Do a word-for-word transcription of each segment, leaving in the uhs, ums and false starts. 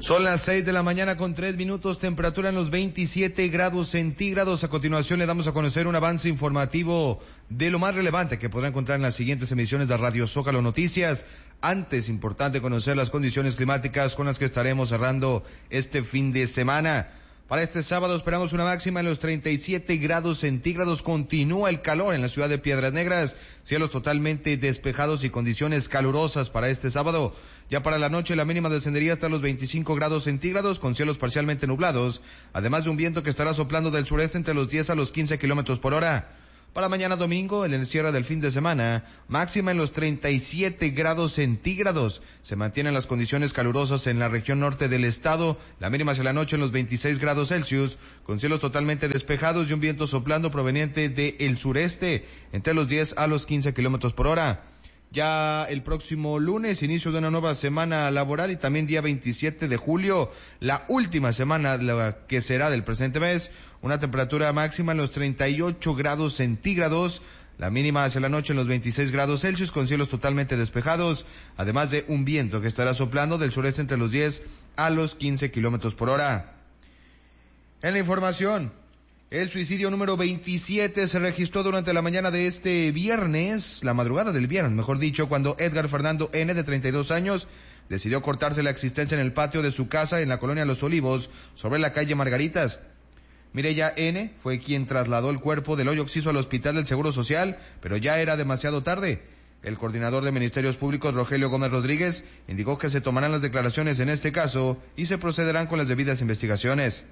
Son las seis de la mañana con tres minutos, temperatura en los veintisiete grados centígrados. A continuación le damos a conocer un avance informativo de lo más relevante que podrá encontrar en las siguientes emisiones de Radio Zócalo Noticias. Antes, importante conocer las condiciones climáticas con las que estaremos cerrando este fin de semana. Para este sábado esperamos una máxima en los treinta y siete grados centígrados. Continúa el calor en la ciudad de Piedras Negras, cielos totalmente despejados y condiciones calurosas para este sábado. Ya para la noche la mínima descendería hasta los veinticinco grados centígrados con cielos parcialmente nublados, además de un viento que estará soplando del sureste entre los diez a los quince kilómetros por hora. Para mañana domingo, el encierro del fin de semana, máxima en los treinta y siete grados centígrados. Se mantienen las condiciones calurosas en la región norte del estado, la mínima hacia la noche en los veintiséis grados Celsius, con cielos totalmente despejados y un viento soplando proveniente del sureste, entre los diez a los quince kilómetros por hora. Ya el próximo lunes, inicio de una nueva semana laboral y también día veintisiete de julio, la última semana la que será del presente mes, una temperatura máxima en los treinta y ocho grados centígrados, la mínima hacia la noche en los veintiséis grados Celsius con cielos totalmente despejados, además de un viento que estará soplando del sureste entre los diez a los quince kilómetros por hora. En la información, el suicidio número veintisiete se registró durante la mañana de este viernes, la madrugada del viernes, mejor dicho, cuando Edgar Fernando N., de treinta y dos años, decidió cortarse la existencia en el patio de su casa en la colonia Los Olivos, sobre la calle Margaritas. Mireya N. fue quien trasladó el cuerpo del hoyo occiso al Hospital del Seguro Social, pero ya era demasiado tarde. El coordinador de Ministerios Públicos, Rogelio Gómez Rodríguez, indicó que se tomarán las declaraciones en este caso y se procederán con las debidas investigaciones.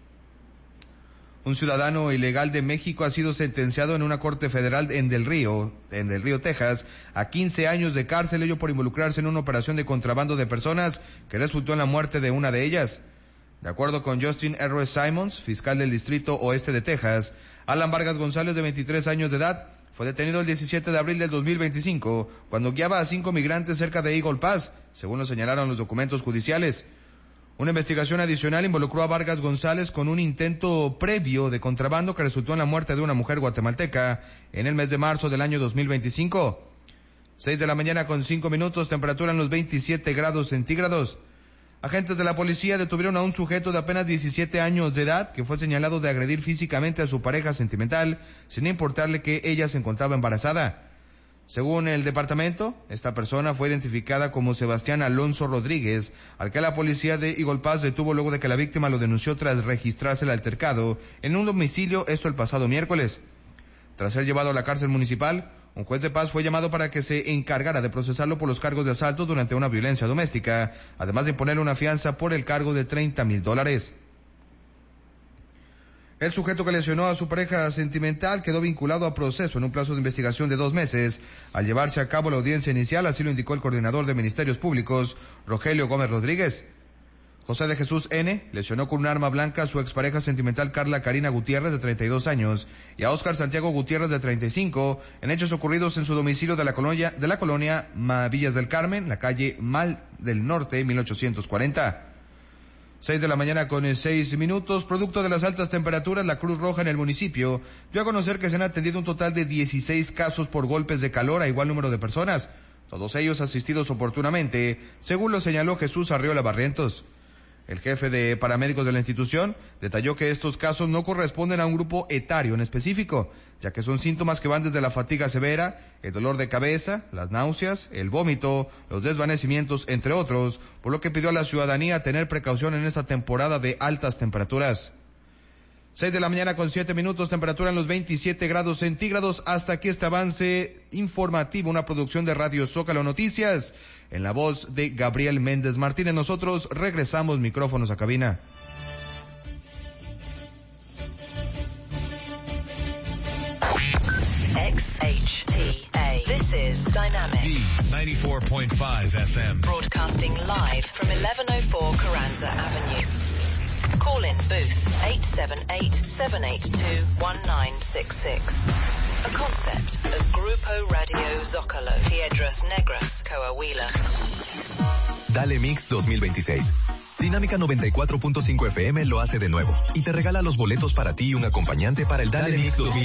Un ciudadano ilegal de México ha sido sentenciado en una corte federal en Del Río, en Del Río, Texas, a quince años de cárcel, ello por involucrarse en una operación de contrabando de personas que resultó en la muerte de una de ellas. De acuerdo con Justin R. Simons, fiscal del Distrito Oeste de Texas, Alan Vargas González, de veintitrés años de edad, fue detenido el diecisiete de abril del dos mil veinticinco, cuando guiaba a cinco migrantes cerca de Eagle Pass, según lo señalaron los documentos judiciales. Una investigación adicional involucró a Vargas González con un intento previo de contrabando que resultó en la muerte de una mujer guatemalteca en el mes de marzo del año dos mil veinticinco. Seis de la mañana con cinco minutos, temperatura en los veintisiete grados centígrados. Agentes de la policía detuvieron a un sujeto de apenas diecisiete años de edad que fue señalado de agredir físicamente a su pareja sentimental sin importarle que ella se encontraba embarazada. Según el departamento, esta persona fue identificada como Sebastián Alonso Rodríguez, al que la policía de Eagle Pass detuvo luego de que la víctima lo denunció tras registrarse el altercado en un domicilio, esto el pasado miércoles. Tras ser llevado a la cárcel municipal, un juez de paz fue llamado para que se encargara de procesarlo por los cargos de asalto durante una violencia doméstica, además de imponerle una fianza por el cargo de treinta mil dólares. El sujeto que lesionó a su pareja sentimental quedó vinculado a proceso en un plazo de investigación de dos meses, al llevarse a cabo la audiencia inicial, así lo indicó el coordinador de Ministerios Públicos, Rogelio Gómez Rodríguez. José de Jesús N. lesionó con un arma blanca a su expareja sentimental Carla Karina Gutiérrez, de treinta y dos años, y a Óscar Santiago Gutiérrez, de treinta y cinco, en hechos ocurridos en su domicilio de la colonia, de la colonia Villas del Carmen, la calle Mal del Norte, mil ochocientos cuarenta. Seis de la mañana con seis minutos, producto de las altas temperaturas, la Cruz Roja en el municipio dio a conocer que se han atendido un total de dieciséis casos por golpes de calor a igual número de personas, todos ellos asistidos oportunamente, según lo señaló Jesús Arriola Barrientos. El jefe de paramédicos de la institución detalló que estos casos no corresponden a un grupo etario en específico, ya que son síntomas que van desde la fatiga severa, el dolor de cabeza, las náuseas, el vómito, los desvanecimientos, entre otros, por lo que pidió a la ciudadanía tener precaución en esta temporada de altas temperaturas. Seis de la mañana con siete minutos, temperatura en los veintisiete grados centígrados. Hasta aquí este avance informativo, una producción de Radio Zócalo Noticias, en la voz de Gabriel Méndez Martínez. Nosotros regresamos micrófonos a cabina. X H T A. This is Dynamic. D ninety-four point five F M. Broadcasting live from eleven oh four Carranza Avenue. Call in booth eight seven eight, seven eight two, one nine six six. A concept of Grupo Radio Zócalo. Piedras Negras, Coahuila. Dale Mix dos mil veintiséis. Dinámica noventa y cuatro punto cinco F M lo hace de nuevo y te regala los boletos para ti y un acompañante para el Dale, Dale Mix dos mil veintiséis.